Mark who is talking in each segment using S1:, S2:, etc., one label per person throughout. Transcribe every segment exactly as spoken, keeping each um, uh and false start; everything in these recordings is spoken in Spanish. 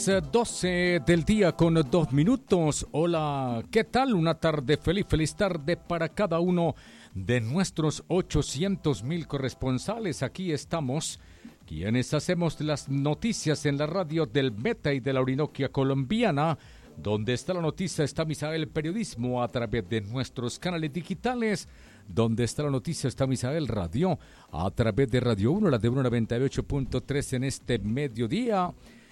S1: las doce del día con dos minutos. Hola, ¿qué tal? Una tarde feliz, feliz tarde para cada uno de nuestros ochocientos mil corresponsales. Aquí estamos, quienes hacemos las noticias en la radio del Meta y de la Orinoquia colombiana. Donde está la noticia está Misael Periodismo a través de nuestros canales digitales. Donde está la noticia está Misael Radio a través de Radio uno, la de uno noventa y ocho punto tres en este mediodía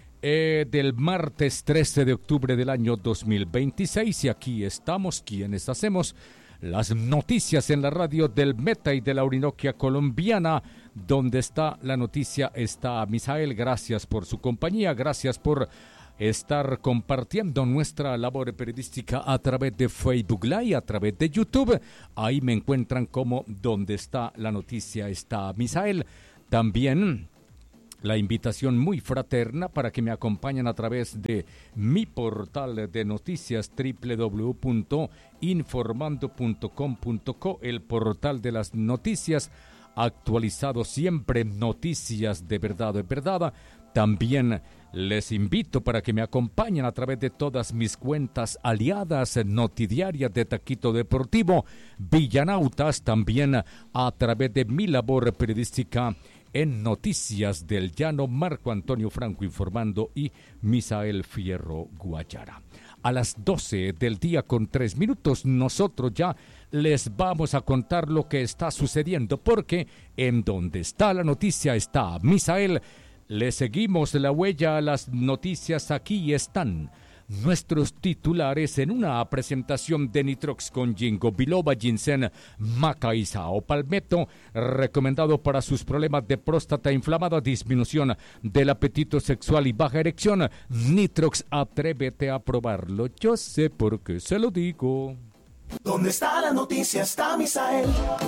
S1: eh, del martes trece de octubre del año dos mil veintiséis. Y aquí estamos quienes hacemos las noticias en la radio del Meta y de la Orinoquia colombiana. Donde está la noticia está Misael. Gracias por su compañía, gracias por estar compartiendo nuestra labor periodística a través de Facebook Live, a través de YouTube. Ahí me encuentran como donde está la noticia está Misael. También la invitación muy fraterna para que me acompañen a través de mi portal de noticias doble u doble u doble u punto informando punto com punto co, el portal de las noticias actualizado siempre, noticias de verdad, de verdad. También les invito para que me acompañen a través de todas mis cuentas aliadas, Notidiarias de Taquito Deportivo, Villanautas, también a través de mi labor periodística en Noticias del Llano, Marco Antonio Franco informando y Misael Fierro Guayara. A las doce del día con tres minutos nosotros ya les vamos a contar lo que está sucediendo, porque en donde está la noticia está Misael. Le seguimos la huella a las noticias. Aquí están nuestros titulares en una presentación de Nitrox con Ginkgo biloba, ginseng, maca y sao palmetto, recomendado para sus problemas de próstata inflamada, disminución del apetito sexual y baja erección. Nitrox, atrévete a probarlo. Yo sé por qué se lo digo.
S2: ¿Dónde está la noticia? Está Misael.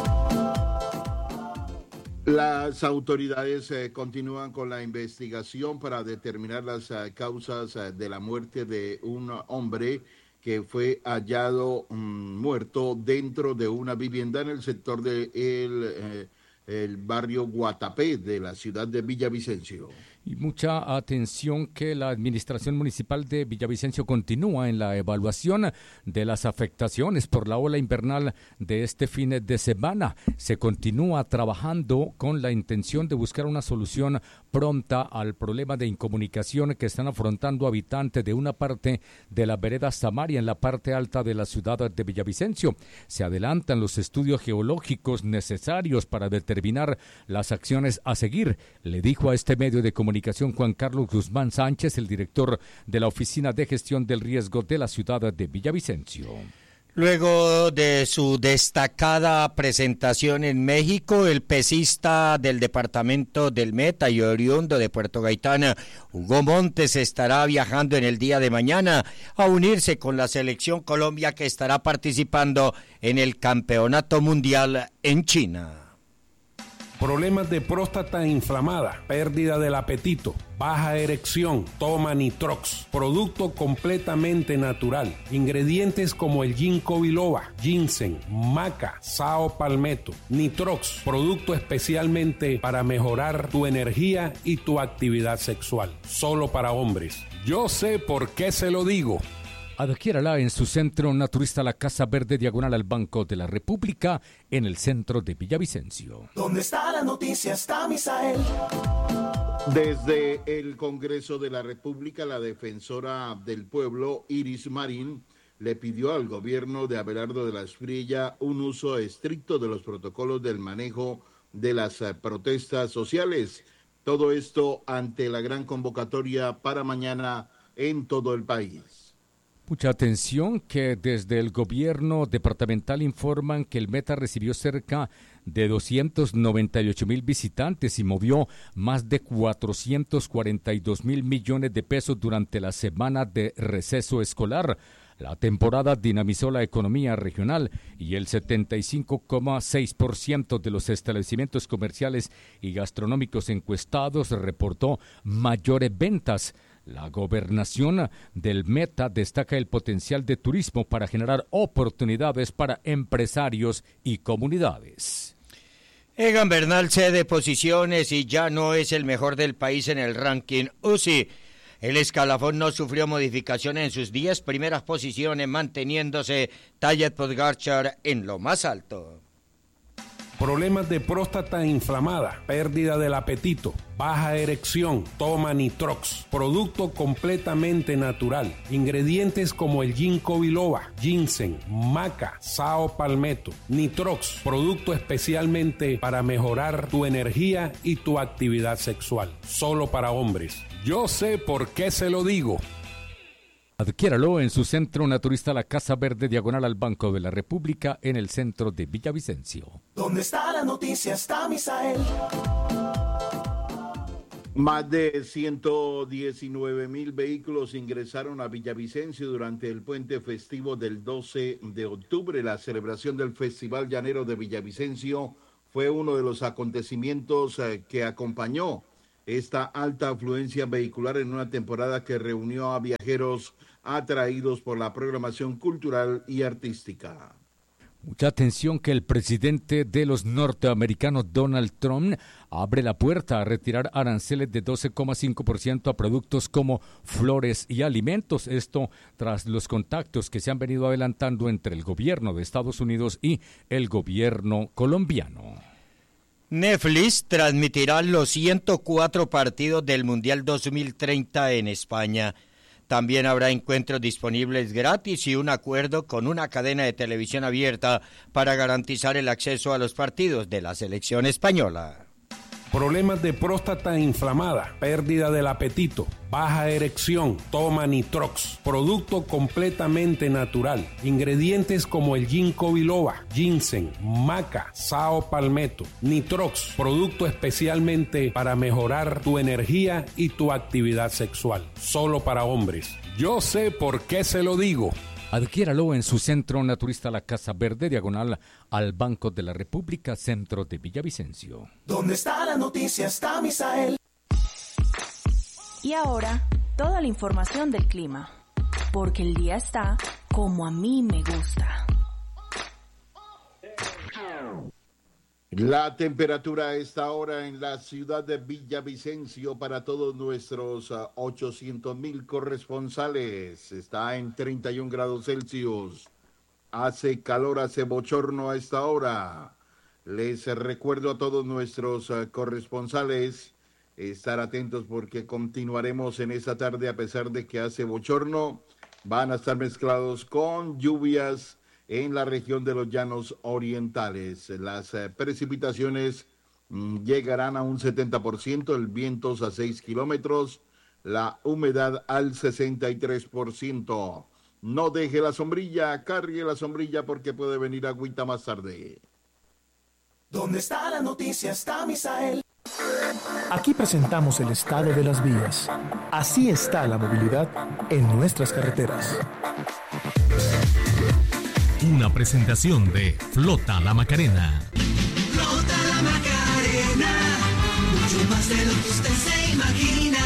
S3: Las autoridades eh, continúan con la investigación para determinar las uh, causas uh, de la muerte de un hombre que fue hallado um, muerto dentro de una vivienda en el sector del de eh, el barrio Guatapé de la ciudad de Villavicencio.
S1: Y mucha atención que la administración municipal de Villavicencio continúa en la evaluación de las afectaciones por la ola invernal de este fin de semana. Se continúa trabajando con la intención de buscar una solución pronta al problema de incomunicación que están afrontando habitantes de una parte de la vereda Samaria en la parte alta de la ciudad de Villavicencio. Se adelantan los estudios geológicos necesarios para determinar las acciones a seguir, le dijo a este medio de comunicación Juan Carlos Guzmán Sánchez, el director de la Oficina de Gestión del Riesgo de la ciudad de Villavicencio.
S4: Luego de su destacada presentación en México, el pesista del departamento del Meta y oriundo de Puerto Gaitán, Hugo Montes, estará viajando en el día de mañana a unirse con la selección Colombia que estará participando en el Campeonato Mundial en China.
S5: Problemas de próstata inflamada, pérdida del apetito, baja erección, toma Nitrox, producto completamente natural, ingredientes como el Ginkgo biloba, ginseng, maca, sao palmetto, Nitrox, producto especialmente para mejorar tu energía y tu actividad sexual, solo para hombres. Yo sé por qué se lo digo.
S1: Adquiérala en su centro naturista La Casa Verde, diagonal al Banco de la República, en el centro de Villavicencio.
S2: ¿Dónde está la noticia? Está Misael.
S3: Desde el Congreso de la República, la defensora del pueblo, Iris Marín, le pidió al gobierno de Abelardo de la Espriella un uso estricto de los protocolos del manejo de las protestas sociales. Todo esto ante la gran convocatoria para mañana en todo el país.
S1: Mucha atención que desde el gobierno departamental informan que el Meta recibió cerca de doscientos noventa y ocho mil visitantes y movió más de cuatrocientos cuarenta y dos mil millones de pesos durante la semana de receso escolar. La temporada dinamizó la economía regional y el setenta y cinco coma seis por ciento de los establecimientos comerciales y gastronómicos encuestados reportó mayores ventas. La gobernación del Meta destaca el potencial de turismo para generar oportunidades para empresarios y comunidades.
S4: Egan Bernal cede posiciones y ya no es el mejor del país en el ranking U C I. El escalafón no sufrió modificaciones en sus diez primeras posiciones, manteniéndose Tadej Pogačar en lo más alto.
S5: Problemas de próstata inflamada, pérdida del apetito, baja erección, toma Nitrox, producto completamente natural. Ingredientes como el ginkgo biloba, ginseng, maca, sao palmetto. Nitrox, producto especialmente para mejorar tu energía y tu actividad sexual. Solo para hombres. Yo sé por qué se lo digo.
S1: Adquiéralo en su centro naturista La Casa Verde, diagonal al Banco de la República, en el centro de Villavicencio.
S2: ¿Dónde está la noticia? Está Misael.
S3: Más de ciento diecinueve mil vehículos ingresaron a Villavicencio durante el puente festivo del doce de octubre. La celebración del Festival Llanero de Villavicencio fue uno de los acontecimientos que acompañó esta alta afluencia vehicular en una temporada que reunió a viajeros atraídos por la programación cultural y artística.
S1: Mucha atención que el presidente de los norteamericanos, Donald Trump, abre la puerta a retirar aranceles de doce coma cinco por ciento a productos como flores y alimentos. Esto tras los contactos que se han venido adelantando entre el gobierno de Estados Unidos y el gobierno colombiano.
S4: Netflix transmitirá los ciento cuatro partidos del Mundial dos mil treinta en España. También habrá encuentros disponibles gratis y un acuerdo con una cadena de televisión abierta para garantizar el acceso a los partidos de la selección española.
S5: Problemas de próstata inflamada, pérdida del apetito, baja erección, toma Nitrox, producto completamente natural. Ingredientes como el ginkgo biloba, ginseng, maca, sao palmetto. Nitrox, producto especialmente para mejorar tu energía y tu actividad sexual. Solo para hombres. Yo sé por qué se lo digo.
S1: Adquiéralo en su centro naturista La Casa Verde, diagonal al Banco de la República, centro de Villavicencio.
S2: ¿Dónde está la noticia? Está Misael.
S6: Y ahora, toda la información del clima. Porque el día está como a mí me gusta.
S3: La temperatura a esta hora en la ciudad de Villavicencio para todos nuestros uh, ochocientos mil corresponsales está en treinta y un grados Celsius. Hace calor, hace bochorno a esta hora. Les recuerdo a todos nuestros uh, corresponsales estar atentos porque continuaremos en esta tarde a pesar de que hace bochorno. Van a estar mezclados con lluvias en la región de los llanos orientales. Las eh, precipitaciones mm, llegarán a un setenta por ciento, el viento a seis kilómetros, la humedad al sesenta y tres por ciento. No deje la sombrilla, cargue la sombrilla porque puede venir agüita más tarde.
S2: ¿Dónde está la noticia? Está Misael.
S7: Aquí presentamos el estado de las vías. Así está la movilidad en nuestras carreteras.
S8: Una presentación de Flota La Macarena.
S9: Flota La Macarena, mucho más de lo que usted se imagina.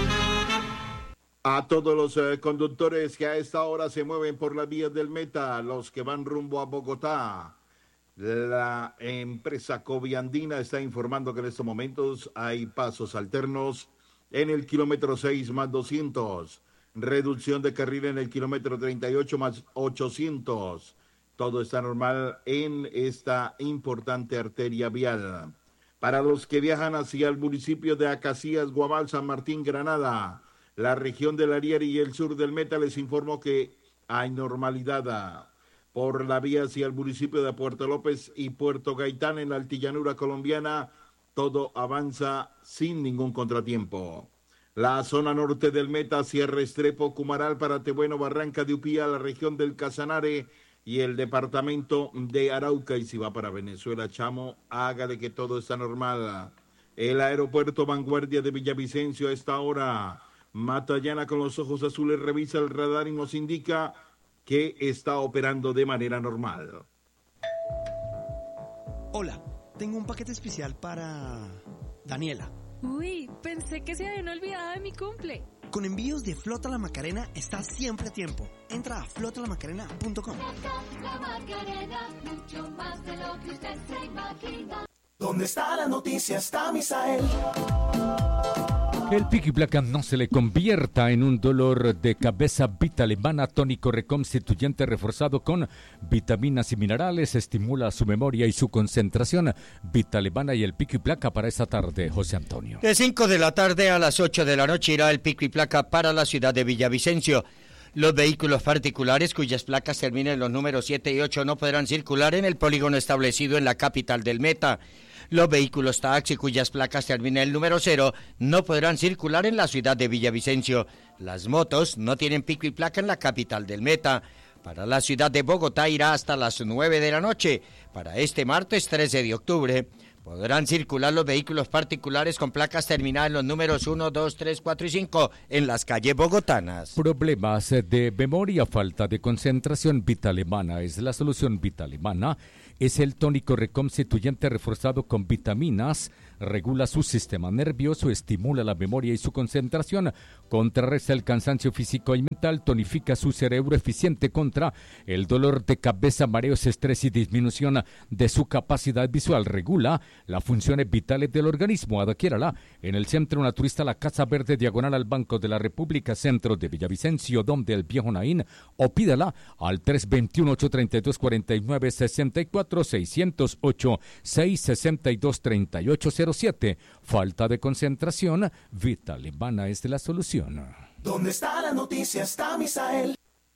S3: A todos los eh, conductores que a esta hora se mueven por las vías del Meta, los que van rumbo a Bogotá, la empresa Coviandina está informando que en estos momentos hay pasos alternos en el kilómetro seis más doscientos, reducción de carril en el kilómetro treinta y ocho más ochocientos. Todo está normal en esta importante arteria vial. Para los que viajan hacia el municipio de Acacías, Guabal, San Martín, Granada, la región del Ariari y el sur del Meta, les informo que hay normalidad. Por la vía hacia el municipio de Puerto López y Puerto Gaitán en la altillanura colombiana, todo avanza sin ningún contratiempo. La zona norte del Meta hacia Restrepo, Cumaral, Paratebueno, Barranca de Upía, la región del Casanare y el departamento de Arauca. Y si va para Venezuela, chamo, hágale que todo está normal. El aeropuerto Vanguardia de Villavicencio a esta hora. Matallana con los ojos azules revisa el radar y nos indica que está operando de manera normal.
S10: Hola, tengo un paquete especial para Daniela.
S11: Uy, pensé que se habían olvidado de mi cumple.
S10: Con envíos de Flota La Macarena estás siempre a tiempo. Entra a flota la macarena punto com.
S9: La Macarena, mucho más de lo que usted se imagina.
S2: ¿Dónde está la noticia? Está Misael.
S1: Que el pico y placa no se le convierta en un dolor de cabeza. Vitalemana, tónico reconstituyente reforzado con vitaminas y minerales, estimula su memoria y su concentración. Vitalemana y el pico y placa para esta tarde, José Antonio.
S4: De cinco de la tarde a las ocho de la noche irá el pico y placa para la ciudad de Villavicencio. Los vehículos particulares cuyas placas terminen en los números siete y ocho no podrán circular en el polígono establecido en la capital del Meta. Los vehículos taxi cuyas placas terminen en el número cero no podrán circular en la ciudad de Villavicencio. Las motos no tienen pico y placa en la capital del Meta. Para la ciudad de Bogotá irá hasta las nueve de la noche. Para este martes trece de octubre podrán circular los vehículos particulares con placas terminadas en los números uno, dos, tres, cuatro y cinco en las calles bogotanas.
S1: Problemas de memoria, falta de concentración. Vitalemana es la solución. Vitalemana es el tónico reconstituyente reforzado con vitaminas, regula su sistema nervioso, estimula la memoria y su concentración, contrarresta el cansancio físico y mental, tonifica su cerebro, eficiente contra el dolor de cabeza, mareos, estrés y disminución de su capacidad visual, regula las funciones vitales del organismo. Adquiérala en el Centro Naturista La Casa Verde, diagonal al Banco de la República, centro de Villavicencio, donde el Viejo Naín, o pídala al tres dos uno, ocho tres dos, cuatro nueve seis cuatro, seis cero ocho, seis seis dos, tres ocho cero siete. Falta de concentración, Vitalemana es la solución.
S2: ¿Dónde está la noticia? Está Misael.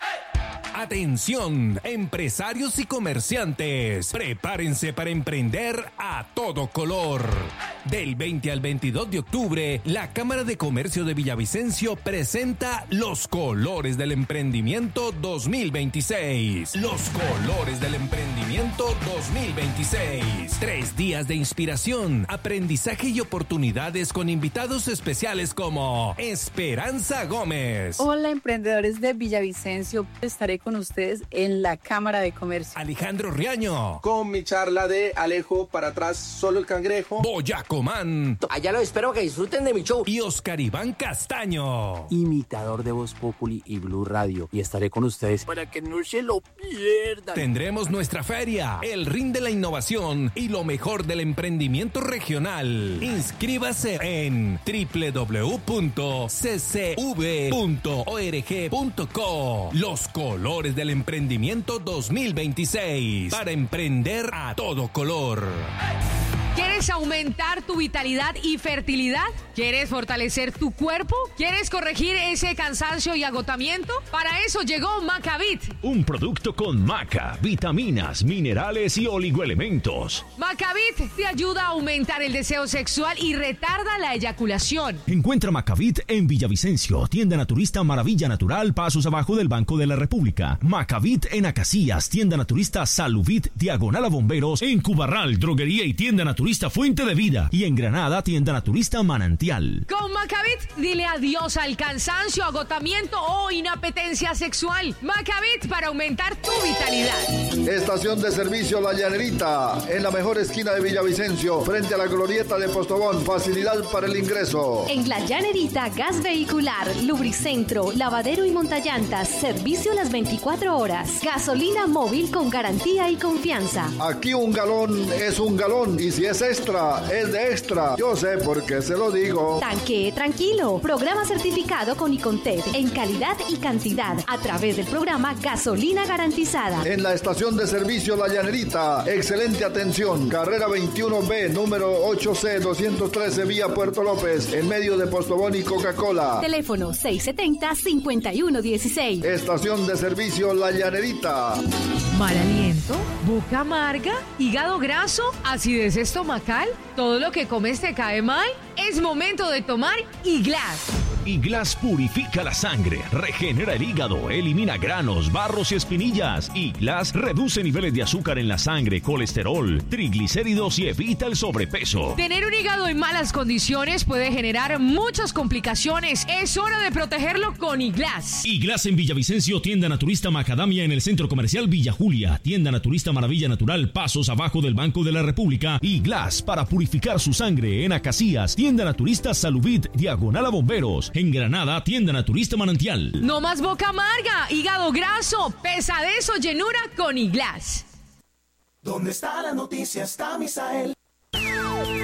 S12: Atención, empresarios y comerciantes, prepárense para emprender a todo color. Del veinte al veintidós de octubre, la Cámara de Comercio de Villavicencio presenta Los Colores del Emprendimiento dos mil veintiséis. Los Colores del Emprendimiento dos mil veintiséis. Tres días de inspiración, aprendizaje y oportunidades con invitados especiales como Esperanza Gómez.
S13: Hola, emprendedores de Villavicencio. Estaré con ustedes en la Cámara de Comercio.
S12: Alejandro Riaño.
S14: Con mi charla de Alejo para atrás, solo el cangrejo.
S12: Boyacomán.
S15: Allá lo espero que disfruten de mi show.
S12: Y Oscar Iván Castaño.
S16: Imitador de Voz Populi y Blue Radio. Y estaré con ustedes
S15: para que no se lo pierdan.
S12: Tendremos nuestra feria, el ring de la innovación y lo mejor del emprendimiento regional. Inscríbase en doble u doble u doble u punto c c v punto org punto co. Los Colores del Emprendimiento dos mil veintiséis. Para emprender a todo color.
S17: ¿Quieres aumentar tu vitalidad y fertilidad? ¿Quieres fortalecer tu cuerpo? ¿Quieres corregir ese cansancio y agotamiento? Para eso llegó Macavit.
S8: Un producto con maca, vitaminas, minerales y oligoelementos.
S17: Macavit te ayuda a aumentar el deseo sexual y retarda la eyaculación.
S8: Encuentra Macavit en Villavicencio, tienda naturista Maravilla Natural, pasos abajo del Banco de la República. Macavit en Acacias, tienda naturista Saluvit, diagonal a Bomberos, en Cubarral, droguería y tienda naturista Fuente de Vida, y en Granada, tienda naturista Manantial.
S17: Con Macavit, dile adiós al cansancio, agotamiento o inapetencia sexual. Macavit para aumentar tu vitalidad.
S18: Estación de servicio La Llanerita, en la mejor esquina de Villavicencio, frente a la glorieta de Postobón. Facilidad para el ingreso.
S19: En La Llanerita, gas vehicular, lubricentro, lavadero y montallantas. Servicio las veinticuatro horas. Gasolina móvil con garantía y confianza.
S18: Aquí un galón es un galón, y si es extra, es de extra. Yo sé por qué se lo digo.
S19: Tanque tranquilo. Programa certificado con Icontec en calidad y cantidad a través del programa Gasolina Garantizada.
S18: En la estación de servicio La Llanerita, excelente atención. Carrera veintiuno B, número ocho C doscientos trece, vía Puerto López, en medio de Postobón y Coca-Cola.
S19: Teléfono seis setenta, cincuenta y uno dieciséis.
S18: Estación de servicio La Llanerita.
S17: Mal aliento, boca amarga, hígado graso, acidez estomacal, todo lo que comes te cae mal. Es momento de tomar Iglas.
S8: Iglas purifica la sangre, regenera el hígado, elimina granos, barros y espinillas. Iglas reduce niveles de azúcar en la sangre, colesterol, triglicéridos y evita el sobrepeso.
S17: Tener un hígado en malas condiciones puede generar muchas complicaciones. Es hora de protegerlo con Iglas.
S8: Iglas en Villavicencio, tienda naturista Macadamia en el Centro Comercial Villa Julia, tienda naturista Maravilla Natural, pasos abajo del Banco de la República. Iglas para purificar su sangre en Acacias, tienda naturista Saluvit, diagonal a Bomberos. En Granada, tienda naturista Manantial.
S17: No más boca amarga, hígado graso, pesadez o llenura con Iglas.
S2: ¿Dónde está la noticia? Está Misael.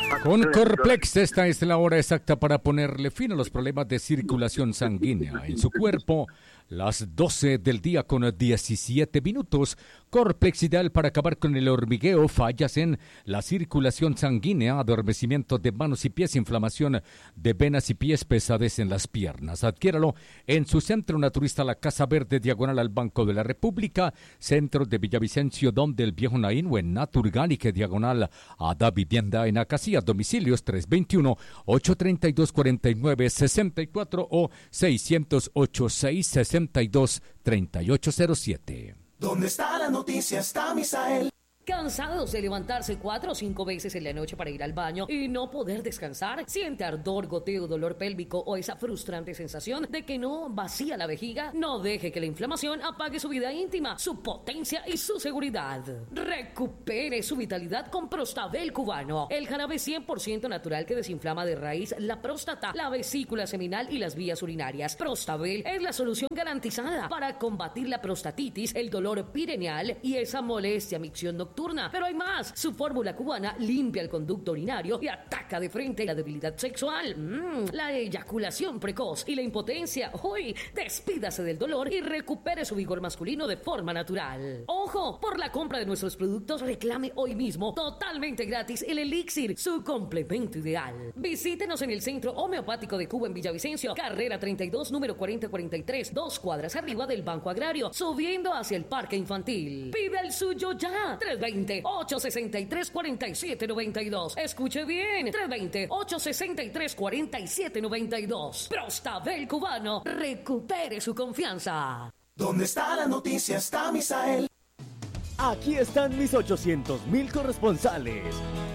S1: Con Corplex, esta es la hora exacta para ponerle fin a los problemas de circulación sanguínea en su cuerpo. Las doce del día con diecisiete minutos. Corplex ideal para acabar con el hormigueo, fallas en la circulación sanguínea, adormecimiento de manos y pies, inflamación de venas y pies, pesadez en las piernas. Adquiéralo en su centro naturista La Casa Verde, diagonal al Banco de la República, centro de Villavicencio, donde el Viejo Naín, o en Naturgálica, diagonal a Da Vivienda en Acacia. Domicilios tres dos uno, ocho tres dos, cuatro nueve seis cuatro o seis cero ocho, seis seis dos, tres ocho cero siete.
S2: ¿Dónde está la noticia? Está Misael.
S20: ¿Cansados de levantarse cuatro o cinco veces en la noche para ir al baño y no poder descansar? ¿Siente ardor, goteo, dolor pélvico o esa frustrante sensación de que no vacía la vejiga? No deje que la inflamación apague su vida íntima, su potencia y su seguridad. Recupere su vitalidad con Prostabel cubano, el jarabe cien por ciento natural que desinflama de raíz la próstata, la vesícula seminal y las vías urinarias. Prostabel es la solución garantizada para combatir la prostatitis, el dolor pireneal y esa molestia, micción nocturna. Pero hay más. Su fórmula cubana limpia el conducto urinario y ataca de frente la debilidad sexual, mm, la eyaculación precoz y la impotencia. Uy, despídase del dolor y recupere su vigor masculino de forma natural. Ojo, por la compra de nuestros productos reclame hoy mismo totalmente gratis el Elixir, su complemento ideal. Visítenos en el Centro Homeopático de Cuba en Villavicencio, carrera treinta y dos, número cuarenta cuarenta y tres, dos cuadras arriba del Banco Agrario, subiendo hacia el Parque Infantil. Pide el suyo ya. tres veinte, ocho sesenta y tres, cuarenta y siete noventa y dos. Escuche bien. tres veinte, ocho sesenta y tres, cuarenta y siete noventa y dos. Prostabel cubano. Recupere su confianza.
S2: ¿Dónde está la noticia? Está Misael.
S21: Aquí están mis ochocientos mil corresponsales.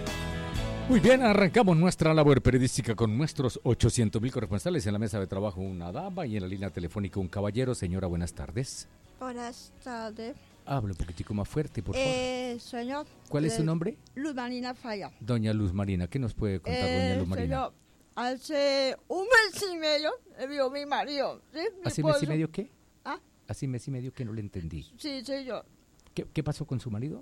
S1: Muy bien, arrancamos nuestra labor periodística con nuestros ochocientos mil corresponsales. En la mesa de trabajo una dama y en la línea telefónica un caballero. Señora, buenas tardes.
S22: Buenas tardes.
S1: Hable un poquitico más fuerte, por favor.
S22: Eh, señor.
S1: ¿Cuál es su nombre?
S22: Luz Marina Falla.
S1: Doña Luz Marina, ¿qué nos puede contar,
S22: eh,
S1: doña Luz Marina?
S22: Señor, hace un mes y medio me vio mi marido. ¿Sí? Mi
S1: ¿Hace
S22: esposo.
S1: mes y medio qué?
S22: ¿Ah?
S1: Hace mes y medio que no le entendí.
S22: Sí, señor.
S1: ¿Qué, qué pasó con su marido?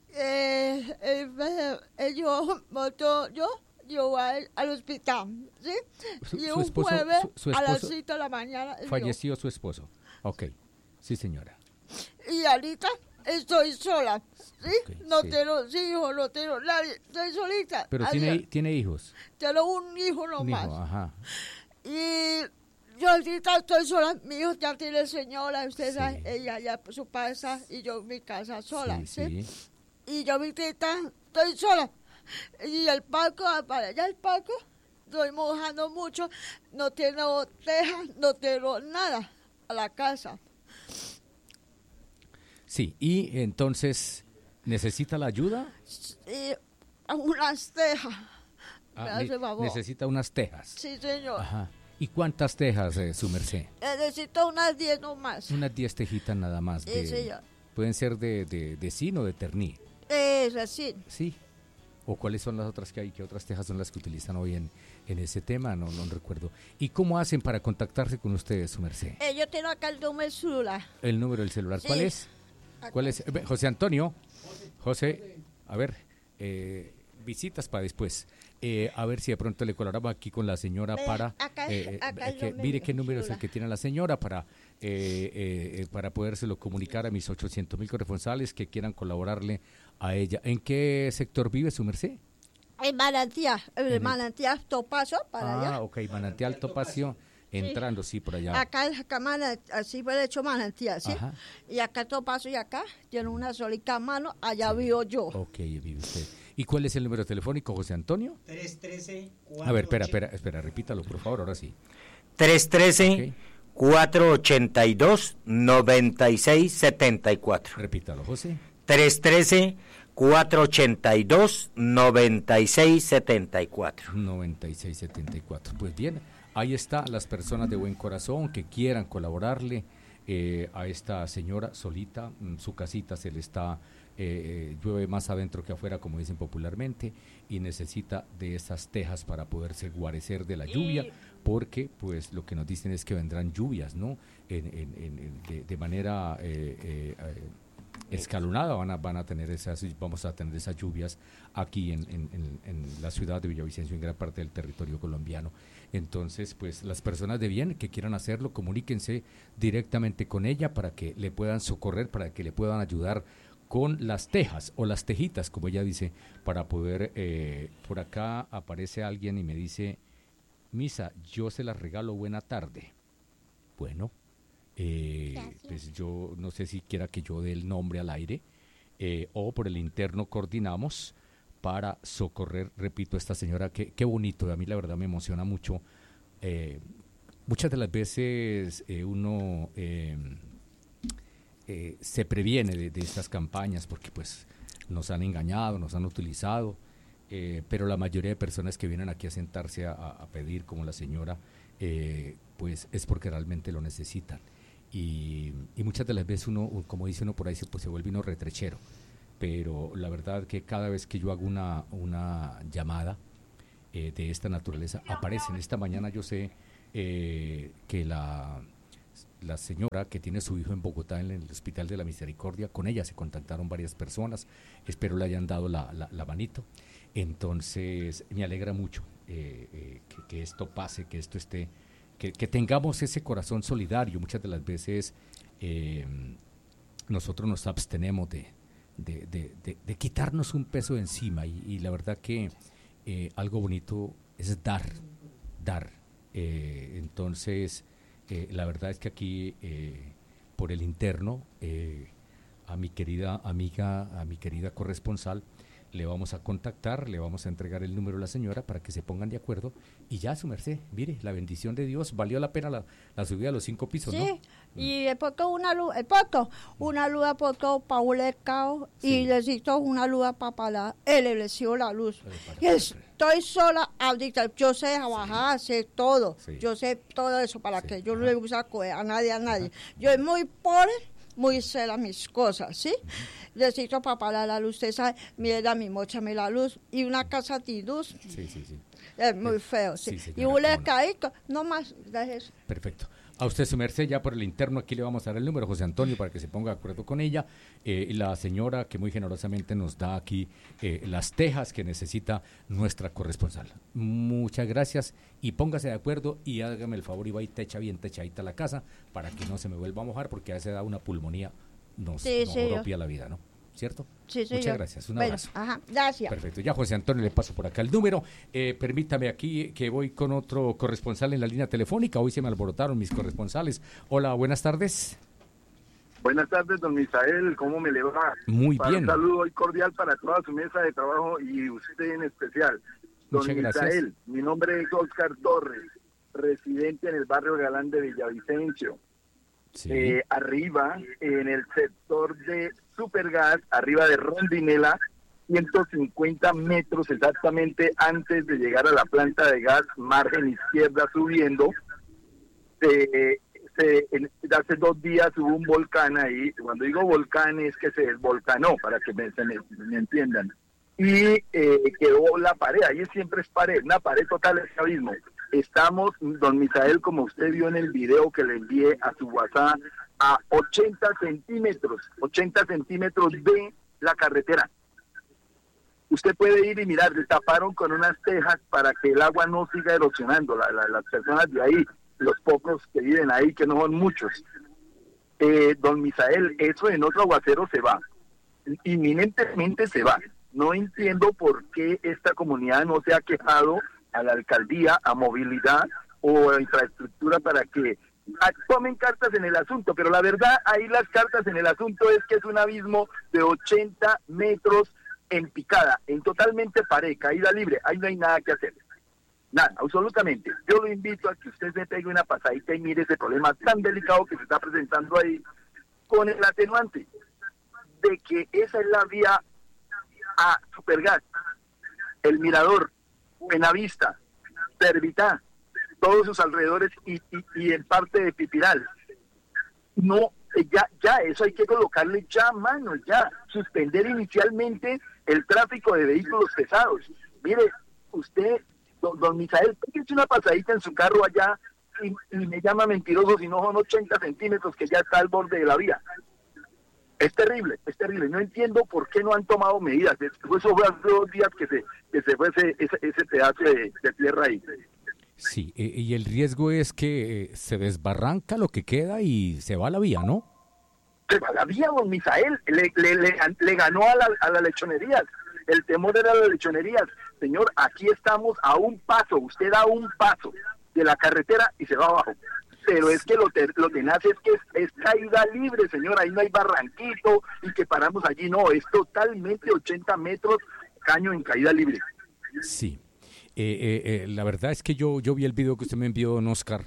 S22: Eh, eh, eh, yo, moto, yo, yo al, al hospital, ¿sí?
S1: Su,
S22: y
S1: su
S22: un
S1: esposo,
S22: jueves
S1: su, su
S22: a las
S1: esposo
S22: siete de la mañana.
S1: falleció su esposo. Ok, sí, señora.
S22: Y ahorita estoy sola, ¿sí?
S1: Okay,
S22: no
S1: sí.
S22: tengo hijos, no tengo nadie, estoy solita.
S1: Pero tiene, tiene hijos.
S22: Tengo un hijo nomás.
S1: Un hijo, ajá.
S22: Y yo ahorita estoy sola, mi hijo ya tiene señora, usted
S1: Sí.
S22: sabe, ella ya su casa y yo en mi casa sola,
S1: Sí,
S22: ¿sí?
S1: sí.
S22: Y yo ahorita estoy sola. Y el palco, para allá el palco, estoy mojando mucho, no tengo teja, no tengo nada a la casa.
S1: Sí, y entonces, ¿necesita la ayuda?
S22: Y unas tejas.
S1: Ah,
S22: Me hace
S1: ne-
S22: favor.
S1: necesita unas tejas.
S22: Sí, señor.
S1: Ajá. ¿Y cuántas tejas, eh, su merced?
S22: Necesito unas diez nomás.
S1: Unas diez tejitas nada más.
S22: Sí,
S1: de-
S22: señor.
S1: Pueden ser de, de, de zinc o de terní.
S22: Es así.
S1: Sí. ¿O cuáles son las otras que hay? ¿Qué otras tejas son las que utilizan hoy en, en ese tema? No, no recuerdo. ¿Y cómo hacen para contactarse con ustedes, su merced?
S22: Eh, yo tengo acá el número celular.
S1: El número del celular.
S22: Sí.
S1: ¿Cuál es? ¿Cuál es? Eh, José Antonio. José, a ver, eh, visitas para después. Eh, a ver si de pronto le colaboraba aquí con la señora
S22: Ve,
S1: para...
S22: acá-
S1: eh,
S22: acá
S1: eh,
S22: el
S1: que-
S22: número
S1: mire qué número es el
S22: celular.
S1: que tiene la señora para, eh, eh, eh, para podérselo comunicar a mis ochocientos mil corresponsales que quieran colaborarle a ella. ¿En qué sector vive su merced?
S22: En Manantial,
S1: En
S22: el
S1: el-
S22: Manantial Topacio para
S1: Ah,
S22: allá.
S1: ok, Manantial Topacio, entrando, sí, por allá.
S22: Acá, acá mana- así fue hecho Manantial, ¿sí?
S1: Ajá.
S22: Y acá Topacio y acá tiene una solita mano, allá vivo yo.
S1: Ok, vive usted. ¿Y cuál es el número telefónico, José Antonio?
S4: tres uno tres,
S1: A ver, espera, espera, espera, repítalo, por favor, ahora sí.
S4: tres uno tres, cuatro ocho dos, nueve seis siete cuatro.
S1: Repítalo, José.
S4: tres uno tres, cuatro ocho dos, nueve seis siete cuatro.
S1: noventa y seis setenta y cuatro. Pues bien, ahí está las personas de buen corazón que quieran colaborarle eh, a esta señora solita. Mm, Su casita se le está, eh, eh, llueve más adentro que afuera, como dicen popularmente, y necesita de esas tejas para poderse guarecer de la lluvia, porque pues lo que nos dicen es que vendrán lluvias, ¿no? En, en- en- en- de, de manera... eh, eh, eh, escalonada van a, van a tener esas, vamos a tener esas lluvias aquí en, en, en, en la ciudad de Villavicencio, en gran parte del territorio colombiano. Entonces, pues las personas de bien que quieran hacerlo, comuníquense directamente con ella para que le puedan socorrer, para que le puedan ayudar con las tejas o las tejitas, como ella dice, para poder, eh, por acá aparece alguien y me dice, Misa, yo se las regalo, buena tarde. Bueno, eh, pues yo no sé si quiera que yo dé el nombre al aire eh, o por el interno coordinamos para socorrer, repito, a esta señora, que qué bonito, a mí la verdad me emociona mucho. Eh, muchas de las veces eh, uno eh, eh, se previene de, de estas campañas porque pues nos han engañado, nos han utilizado, eh, pero la mayoría de personas que vienen aquí a sentarse a, a pedir, como la señora, eh, pues es porque realmente lo necesitan. Y, y muchas de las veces uno, como dice uno por ahí, pues se vuelve uno retrechero. Pero la verdad que cada vez que yo hago una, una llamada eh, de esta naturaleza, aparecen. Esta mañana yo sé eh, que la, la señora que tiene su hijo en Bogotá, en el Hospital de la Misericordia, con ella se contactaron varias personas, espero le hayan dado la, la, la manito. Entonces me alegra mucho eh, eh, que, que esto pase, que esto esté, que, que tengamos ese corazón solidario. Muchas de las veces eh, nosotros nos abstenemos de De, de, de, de quitarnos un peso de encima y, y la verdad que eh, algo bonito es dar, dar. Eh, entonces, eh, la verdad es que aquí, eh, por el interno, eh, a mi querida amiga, a mi querida corresponsal, le vamos a contactar, le vamos a entregar el número a la señora para que se pongan de acuerdo y ya, su merced, mire, la bendición de Dios, valió la pena la, la subida a los cinco pisos,
S22: sí,
S1: ¿no?
S22: Sí, y es porque una luz, es poco, una luz poco para un lecao y necesito una luz para parar, él le dio la luz. Y estoy sola ahorita, yo sé trabajar, sé todo, sí. yo sé todo eso para sí. que yo no le gusta coger a nadie, a nadie. Ajá. Yo soy muy pobre, muy cera mis cosas, ¿sí? Uh-huh. Necesito para parar la luz, usted sabe, mira, mi mochame la luz, y una casa de luz,
S1: sí, sí, sí.
S22: es muy feo, sí. sí señora, y un lecaíto, no más, eso.
S1: Perfecto. A usted, su merced, ya por el interno aquí le vamos a dar el número, José Antonio, para que se ponga de acuerdo con ella, eh, y la señora que muy generosamente nos da aquí eh, las tejas que necesita nuestra corresponsal. Muchas gracias y póngase de acuerdo y hágame el favor y va y techa bien techadita la casa para que no se me vuelva a mojar porque a veces da una pulmonía, nos,
S22: sí,
S1: nos
S22: sí,
S1: propia la vida, ¿no? ¿Cierto?
S22: Sí, sí.
S1: Muchas
S22: yo.
S1: gracias, un
S22: bueno,
S1: abrazo.
S22: Ajá, gracias.
S1: Perfecto, ya José Antonio le paso por acá el número. Eh, permítame aquí que voy con otro corresponsal en la línea telefónica. Hoy se me alborotaron mis corresponsales. Hola, buenas tardes.
S5: Buenas tardes, don Misael, ¿cómo me le va?
S1: Muy
S5: para
S1: bien.
S5: Un saludo hoy cordial para toda su mesa de trabajo y usted en especial. Don
S1: Muchas
S5: Misael,
S1: gracias.
S5: Mi nombre es Oscar Torres, residente en el barrio Galán de Villavicencio. Sí. Eh, arriba, en el sector de Supergas, arriba de Rondinela, ciento cincuenta metros exactamente antes de llegar a la planta de gas, margen izquierda subiendo. Eh, se, en, hace dos días hubo un volcán ahí. Cuando digo volcán es que se desvolcanó, para que me, se me, me entiendan. Y eh, quedó la pared, ahí siempre es pared, una pared total, ese abismo. Estamos, don Misael, como usted vio en el video que le envié a su WhatsApp, a ochenta centímetros, ochenta centímetros de la carretera. Usted puede ir y mirar, se taparon con unas tejas para que el agua no siga erosionando, la, la, las personas de ahí, los pocos que viven ahí, que no son muchos. Eh, don Misael, eso en otro aguacero se va, inminentemente se va. No entiendo por qué esta comunidad no se ha quejado a la alcaldía, a movilidad o a infraestructura para que tomen cartas en el asunto, pero la verdad ahí las cartas en el asunto es que es un abismo de ochenta metros en picada, en totalmente pared, caída libre, ahí no hay nada que hacer, nada, absolutamente. Yo lo invito a que usted se pegue una pasadita y mire ese problema tan delicado que se está presentando ahí, con el atenuante de que esa es la vía a Supergas, El Mirador, Buenavista, Servitá, todos sus alrededores y, y, y en parte de Pipiral. No, ya, ya, eso hay que colocarle ya mano, ya, suspender inicialmente el tráfico de vehículos pesados. Mire, usted, don, don Misael, péguese una pasadita en su carro allá y, y me llama mentiroso si no son ochenta centímetros que ya está al borde de la vía. Es terrible, es terrible. No entiendo por qué no han tomado medidas. Eso fue hace dos días que se, que se fue ese, ese, ese pedazo de, de tierra ahí.
S1: Sí, eh, y el riesgo es que eh, se desbarranca lo que queda y se va a la vía, ¿no?
S5: Se va a la vía, don Misael. Le, le, le, le ganó a, la, a las lechonerías. El temor era las lechonerías. Señor, aquí estamos a un paso. Usted da un paso de la carretera y se va abajo. Pero es que lo, te, lo tenaz es que es, es caída libre, señor. Ahí no hay barranquito y que paramos allí. No, es totalmente ochenta metros caño en caída libre.
S1: Sí. Eh, eh, eh, la verdad es que yo, yo vi el video que usted me envió, don Oscar,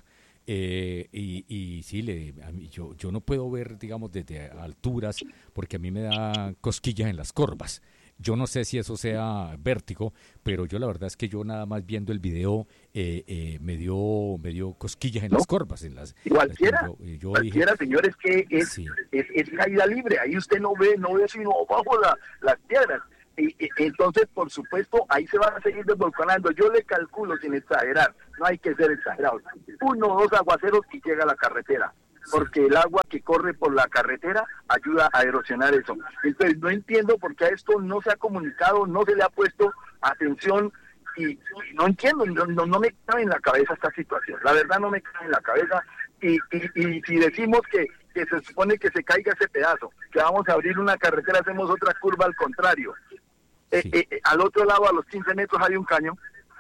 S1: eh, y, y sí, le, a mí, yo, yo no puedo ver, digamos, desde alturas porque a mí me da cosquillas en las corvas. Yo no sé si eso sea vértigo, pero yo la verdad es que yo nada más viendo el video eh, eh, me dio me dio cosquillas en ¿no? las corvas. En las,
S5: cualquiera,
S1: las, yo, yo
S5: cualquiera
S1: dije,
S5: señor, es que es, sí. es, es caída libre. Ahí usted no ve, no ve sino bajo la, las piedras. Y, y, entonces, por supuesto, ahí se van a seguir desvolcanando. Yo le calculo sin exagerar, no hay que ser exagerados. Uno o dos aguaceros y llega a la carretera. Porque el agua que corre por la carretera ayuda a erosionar eso. Entonces no entiendo por qué a esto no se ha comunicado, no se le ha puesto atención y, y no entiendo, no, no, no me cabe en la cabeza esta situación. La verdad no me cabe en la cabeza y, y, y si decimos que, que se supone que se caiga ese pedazo, que vamos a abrir una carretera, hacemos otra curva al contrario. Sí. Eh, eh, al otro lado, a los quince metros, hay un caño.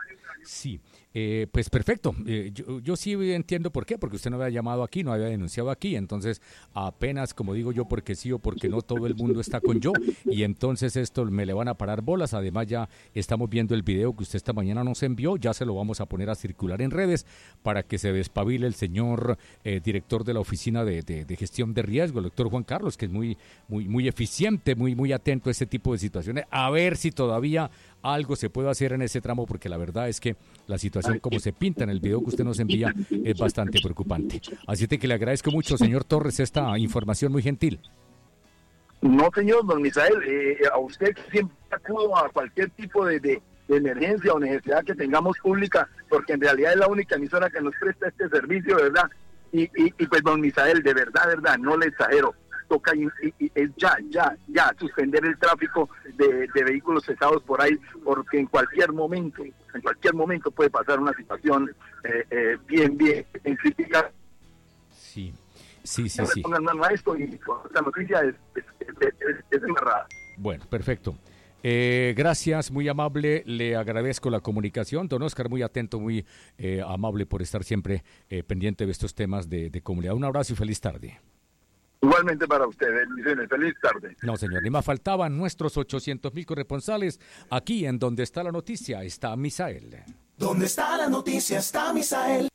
S1: Sí. Eh, pues perfecto, eh, yo, yo sí entiendo por qué, porque usted no había llamado aquí, no había denunciado aquí, entonces apenas, como digo yo, porque sí o porque no, todo el mundo está con yo, y entonces esto me le van a parar bolas. Además ya estamos viendo el video que usted esta mañana nos envió, ya se lo vamos a poner a circular en redes para que se despabile el señor eh, director de la Oficina de, de, de Gestión de Riesgo, el doctor Juan Carlos, que es muy, muy, muy eficiente, muy, muy atento a este tipo de situaciones, a ver si todavía algo se puede hacer en ese tramo, porque la verdad es que la situación como se pinta en el video que usted nos envía es bastante preocupante. Así que le agradezco mucho, señor Torres, esta información muy gentil.
S5: No, señor, don Misael, eh, a usted siempre acudo a cualquier tipo de, de, de emergencia o necesidad que tengamos pública, porque en realidad es la única emisora que nos presta este servicio, ¿verdad? Y, y, y pues, don Misael, de verdad, verdad, no le exagero. Toca y, y, y es ya, ya, ya suspender el tráfico de, de vehículos cesados por ahí, porque en cualquier momento, en cualquier momento puede pasar una situación eh, eh, bien, bien, bien crítica.
S1: Sí, sí, sí,
S5: no
S1: sí.
S5: Pongan mano a esto y esta noticia es, es, es, es, es embarrada.
S1: Bueno, perfecto. Eh, gracias, muy amable, le agradezco la comunicación, don Oscar, muy atento, muy eh, amable por estar siempre eh, pendiente de estos temas de, de comunidad. Un abrazo y feliz tarde.
S5: Igualmente para ustedes, feliz tarde.
S1: No, señor, ni más faltaban nuestros ochocientos mil corresponsales. Aquí en Donde Está la Noticia está Misael.
S2: Donde está la noticia está Misael.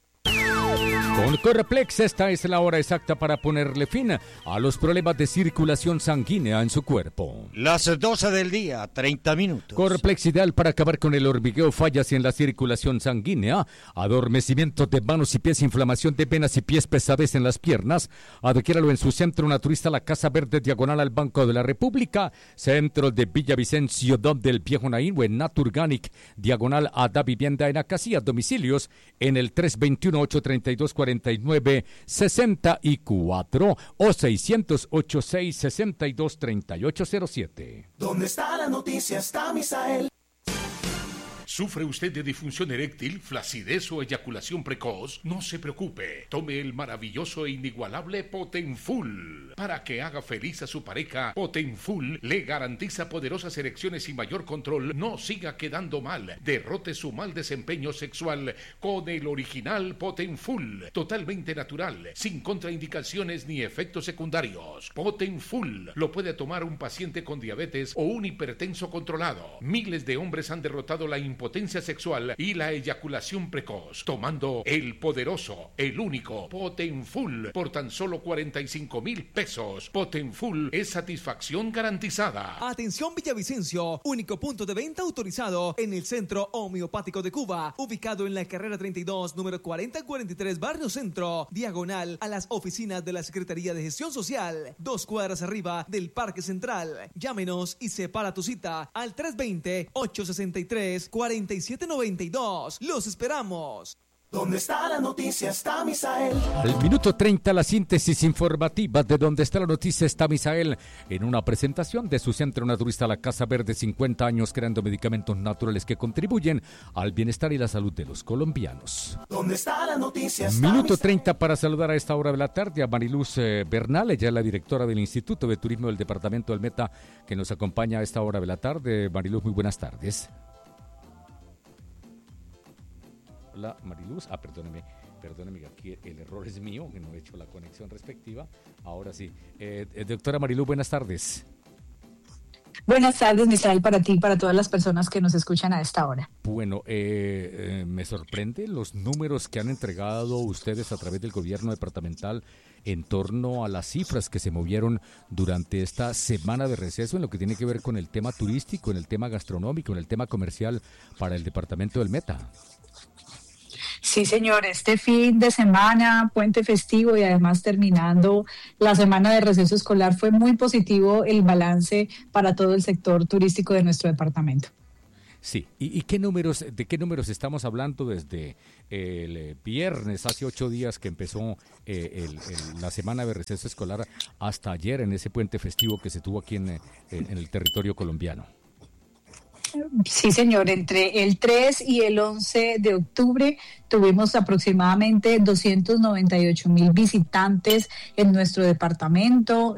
S1: Con Correplex esta es la hora exacta para ponerle fin a los problemas de circulación sanguínea en su cuerpo.
S4: Las doce del día, treinta minutos.
S1: Correplex ideal para acabar con el hormigueo, fallas en la circulación sanguínea, adormecimiento de manos y pies, inflamación de venas y pies, pesadez en las piernas. Adquiéralo en su centro naturista, la Casa Verde, diagonal al Banco de la República, centro de Villavicencio, donde el Viejo Naín, o en Naturganic, diagonal a Da Vivienda en Acacias, domicilios en el tres dos uno, ocho tres dos, cuatro nueve seis cuatro o seis cero ocho, seis seis dos, tres ocho cero siete.
S2: ¿Dónde está la noticia? Está Misael.
S6: ¿Sufre usted de disfunción eréctil, flacidez o eyaculación precoz? No se preocupe. Tome el maravilloso e inigualable Potenfull. Para que haga feliz a su pareja, Potenfull le garantiza poderosas erecciones y mayor control. No siga quedando mal. Derrote su mal desempeño sexual con el original Potenfull. Totalmente natural, sin contraindicaciones ni efectos secundarios. Potenfull lo puede tomar un paciente con diabetes o un hipertenso controlado. Miles de hombres han derrotado la impotencia sexual y la eyaculación precoz, tomando el poderoso, el único Potenfull por tan solo cuarenta y cinco mil pesos. Potenfull es satisfacción garantizada.
S7: Atención Villavicencio, único punto de venta autorizado en el Centro Homeopático de Cuba, ubicado en la carrera treinta y dos, número cuarenta cuarenta y tres, Barrio Centro, diagonal a las oficinas de la Secretaría de Gestión Social, dos cuadras arriba del Parque Central. Llámenos y separa tu cita al tres dos cero, ocho seis tres, cuatro siete nueve dos. Los esperamos.
S2: Donde está la noticia está Misael.
S1: Al minuto treinta, la síntesis informativa de Donde está la noticia está Misael, en una presentación de su centro naturista La Casa Verde, cincuenta años creando medicamentos naturales que contribuyen al bienestar y la salud de los colombianos.
S2: Donde está la noticia está
S1: Minuto
S2: Misael.
S1: treinta para saludar a esta hora de la tarde a Mariluz eh, Bernal, ella es la directora del Instituto de Turismo del Departamento del Meta, que nos acompaña a esta hora de la tarde. Mariluz, muy buenas tardes. Hola, Mariluz. Ah, perdóneme, perdóneme, aquí el error es mío, que no he hecho la conexión respectiva. Ahora sí. Eh, eh, doctora Mariluz, buenas tardes.
S3: Buenas tardes, Misael, para ti y para todas las personas que nos escuchan a esta hora.
S1: Bueno, eh, eh, me sorprende los números que han entregado ustedes a través del gobierno departamental en torno a las cifras que se movieron durante esta semana de receso en lo que tiene que ver con el tema turístico, en el tema gastronómico, en el tema comercial para el departamento del Meta.
S3: Sí, señor, este fin de semana, puente festivo y además terminando la semana de receso escolar, fue muy positivo el balance para todo el sector turístico de nuestro departamento.
S1: Sí, ¿y, y qué números, de qué números estamos hablando desde el eh, viernes, hace ocho días que empezó eh, el, el, la semana de receso escolar, hasta ayer en ese puente festivo que se tuvo aquí en, en, en el territorio colombiano?
S3: Sí, señor, entre el tres y el once de octubre tuvimos aproximadamente doscientos noventa y ocho mil visitantes en nuestro departamento.